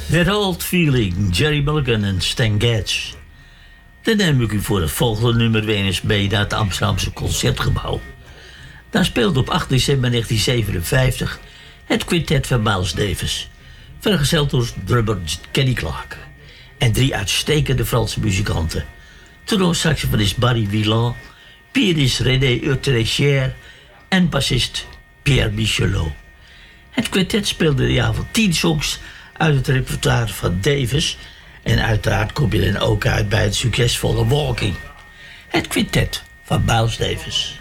That Old Feeling, Jerry Mulligan en Stan Getz. Dan neem ik u voor het volgende nummer weer eens mee naar het Amsterdamse Concertgebouw. Daar speelde op 8 december 1957 het quintet van Miles Davis, vergezeld door drummer Kenny Clarke en 3 uitstekende Franse muzikanten. Tenorsaxofonist Barry Whelan, pianist René Utrechier en bassist Pierre Michelot. Het quintet speelde die avond 10 songs uit het repertoire van Davis en uiteraard kom je dan ook uit bij het succesvolle Walking. Het quintet van Miles Davis.